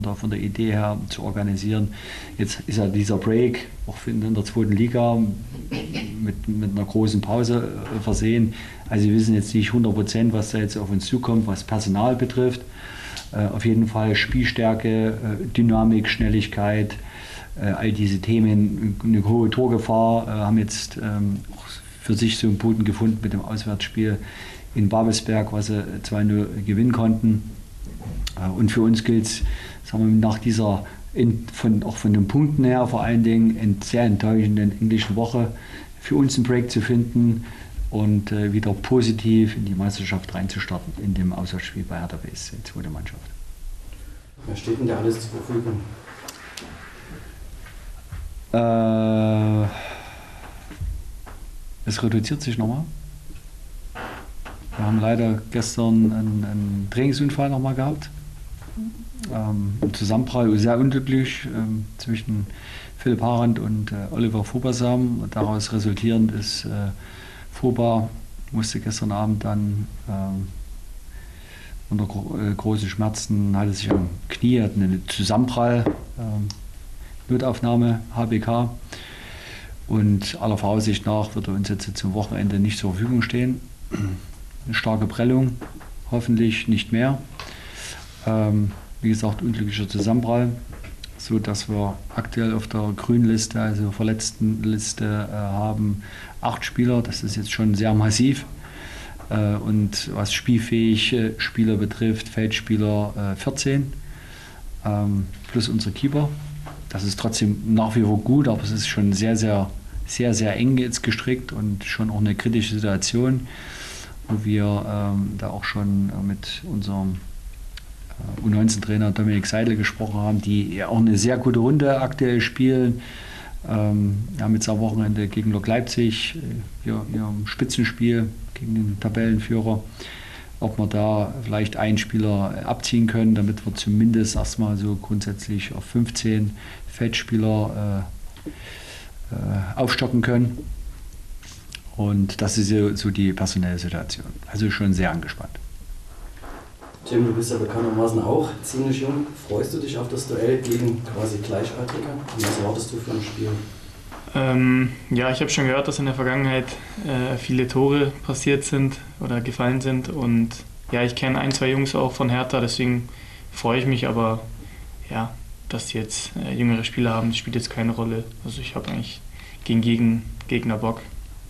von der Idee her zu organisieren. Jetzt ist ja dieser Break auch in der zweiten Liga mit einer großen Pause versehen. Also wir wissen jetzt nicht 100%, was da jetzt auf uns zukommt, was Personal betrifft. Auf jeden Fall Spielstärke, Dynamik, Schnelligkeit, all diese Themen, eine hohe Torgefahr, haben jetzt auch für sich so einen Boden gefunden mit dem Auswärtsspiel in Babelsberg, was sie 2-0 gewinnen konnten. Und für uns gilt es, sagen wir, nach dieser, auch von den Punkten her, vor allen Dingen sehr enttäuschenden englischen Woche, für uns einen Break zu finden und wieder positiv in die Meisterschaft reinzustarten, in dem Auswärtsspiel bei Hertha BSC, zweite Mannschaft. Wer steht denn da alles zur Verfügung? Es reduziert sich nochmal. Wir haben leider gestern einen Trainingsunfall nochmal gehabt. Ein Zusammenprall, sehr unglücklich, zwischen Philipp Harand und Oliver Fobersam. Daraus resultierend ist Foba musste gestern Abend dann unter großen Schmerzen, hatte sich am Knie, hat einen Zusammenprall, Notaufnahme, HBK. Und aller Voraussicht nach wird er uns jetzt zum Wochenende nicht zur Verfügung stehen. Eine starke Prellung, hoffentlich nicht mehr. Wie gesagt, unglücklicher Zusammenprall, so dass wir aktuell auf der Grünliste, also Verletztenliste, haben 8 Spieler. Das ist jetzt schon sehr massiv. Und was spielfähige Spieler betrifft, Feldspieler 14, plus unsere Keeper. Das ist trotzdem nach wie vor gut, aber es ist schon sehr eng jetzt gestrickt und schon auch eine kritische Situation, wo wir da auch schon mit unserem U19-Trainer Dominik Seidel gesprochen haben, die ja auch eine sehr gute Runde aktuell spielen. Wir haben jetzt am Wochenende gegen Lok Leipzig ihr Spitzenspiel gegen den Tabellenführer, ob wir da vielleicht einen Spieler abziehen können, damit wir zumindest erstmal so grundsätzlich auf 15 Feldspieler aufstocken können. Und das ist so die personelle Situation. Also schon sehr angespannt. Tim, du bist ja bekanntermaßen auch ziemlich jung. Freust du dich auf das Duell gegen quasi Gleichaltrige? Und was erwartest du für ein Spiel? Ja, ich habe schon gehört, dass in der Vergangenheit viele Tore passiert sind oder gefallen sind. Und ja, ich kenne 1, 2 Jungs auch von Hertha, deswegen freue ich mich. Aber ja, dass die jetzt jüngere Spieler haben, das spielt jetzt keine Rolle. Also ich habe eigentlich gegen Gegner Bock.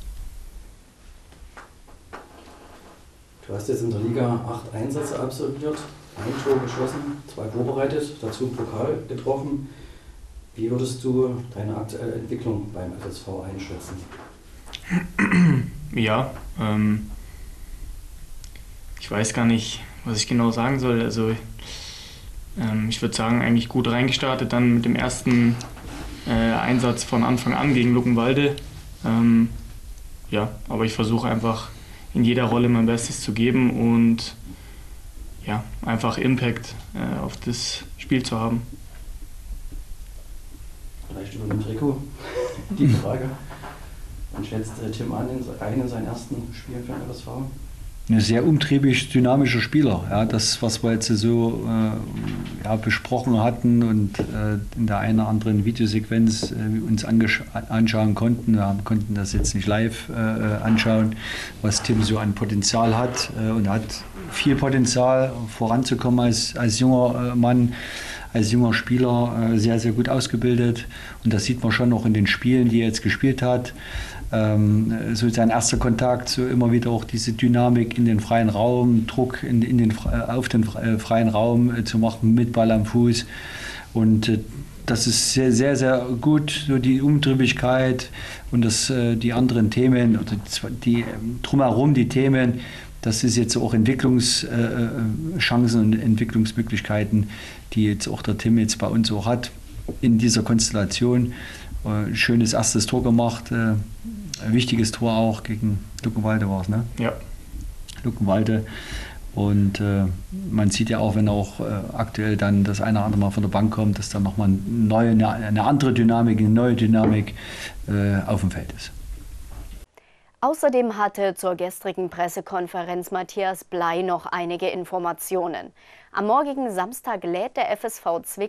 Du hast jetzt in der Liga 8 Einsätze absolviert, 1 Tor geschossen, 2 vorbereitet, dazu einen Pokal getroffen. Wie würdest du deine aktuelle Entwicklung beim FSV einschätzen? Ja, ich weiß gar nicht, was ich genau sagen soll. Also ich würde sagen, eigentlich gut reingestartet, dann mit dem ersten Einsatz von Anfang an gegen Luckenwalde. Ja, aber ich versuche einfach in jeder Rolle mein Bestes zu geben und ja, einfach Impact auf das Spiel zu haben. Vielleicht über den Trikot die Frage. Wann schätzt Tim ein in seinen ersten Spielen für den FSV? Ein sehr umtriebig, dynamischer Spieler. Ja, das, was wir jetzt so besprochen hatten und in der einen oder anderen Videosequenz uns anschauen konnten. Wir konnten das jetzt nicht live anschauen, was Tim so an Potenzial hat. Und hat viel Potenzial, voranzukommen als junger Mann, als junger Spieler, sehr gut ausgebildet. Und das sieht man schon noch in den Spielen, die er jetzt gespielt hat. So sein erster Kontakt, so immer wieder auch diese Dynamik in den freien Raum, Druck auf den freien Raum zu machen mit Ball am Fuß. Und das ist sehr gut, so die Umtriebigkeit und die anderen Themen, oder die drumherum die Themen, das ist jetzt auch Entwicklungschancen und Entwicklungsmöglichkeiten, die jetzt auch der Tim jetzt bei uns auch hat in dieser Konstellation. Schönes erstes Tor gemacht, ein wichtiges Tor auch gegen Luckenwalde war es, ne? Ja. Luckenwalde. Und man sieht ja auch, wenn auch aktuell dann das eine oder andere Mal von der Bank kommt, dass dann nochmal eine andere Dynamik, eine neue Dynamik auf dem Feld ist. Außerdem hatte zur gestrigen Pressekonferenz Matthias Bley noch einige Informationen. Am morgigen Samstag lädt der FSV Zwickau